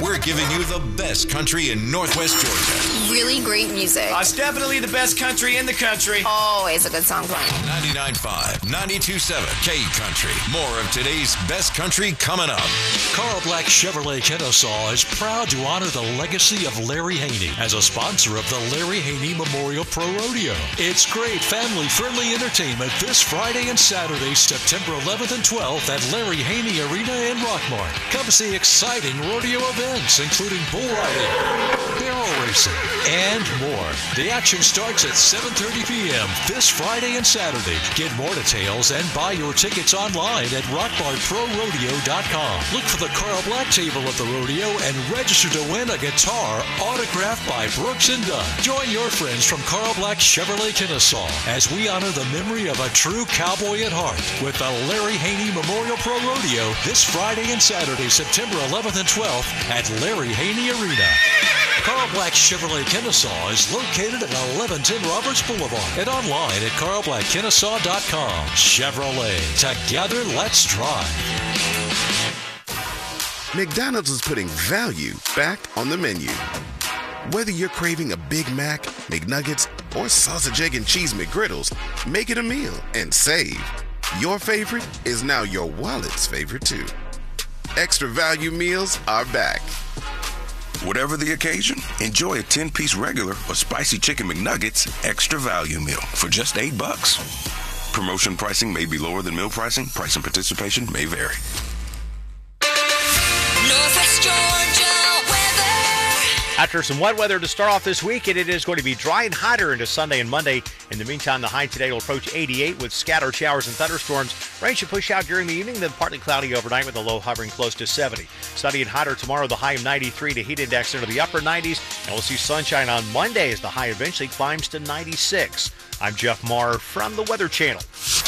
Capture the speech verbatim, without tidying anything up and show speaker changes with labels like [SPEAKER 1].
[SPEAKER 1] we're giving you the best country in Northwest Georgia.
[SPEAKER 2] Really great music.
[SPEAKER 3] Uh, it's definitely the best country in the country.
[SPEAKER 2] Always a good song playing.
[SPEAKER 1] ninety-nine point five, ninety-two point seven K Country. More of today's best country coming up.
[SPEAKER 4] Carl Black Chevrolet Kennesaw is proud to honor the legacy of Larry Haney as a sponsor of the Larry Haney Memorial Pro Rodeo. It's great family-friendly entertainment this Friday and Saturday, September eleventh and twelfth at Larry Haney Arena in Rockmart. Come see exciting rodeo events, including bull riding, barrel racing, and more. The action starts at seven thirty p.m. this Friday and Saturday. Get more details and buy your tickets online at rock mart pro rodeo dot com. Look for the Carl Black table at the rodeo and register to win a guitar autographed by Brooks and Dunn. Join your friends from Carl Black Chevrolet Kennesaw as we honor the memory of a true cowboy at heart with the Larry Haney Memorial Pro Rodeo this Friday and Saturday, September eleventh and twelfth at Larry Haney Arena. Carl Black Chevrolet Kennesaw is located at eleven ten Roberts Boulevard and online at carl black kennesaw dot com. Chevrolet. Together, let's drive.
[SPEAKER 5] McDonald's is putting value back on the menu. Whether you're craving a Big Mac, McNuggets, or sausage, egg, and cheese McGriddles, make it a meal and save. Your favorite is now your wallet's favorite too. Extra value meals are back.
[SPEAKER 6] Whatever the occasion, enjoy a ten-piece regular or spicy chicken McNuggets extra value meal for just eight bucks. Promotion pricing may be lower than meal pricing. Price and participation may vary.
[SPEAKER 7] Northwest Georgia weather.
[SPEAKER 8] After some wet weather to start off this weekend, it is going to be dry and hotter into Sunday and Monday. In the meantime, the high today will approach eighty-eight with scattered showers and thunderstorms. Rain should push out during the evening, then partly cloudy overnight with a low hovering close to seventy. Sunny and hotter tomorrow, the high of ninety-three, to heat index into the upper nineties. And we'll see sunshine on Monday as the high eventually climbs to ninety-six. I'm Jeff Marr from the Weather Channel.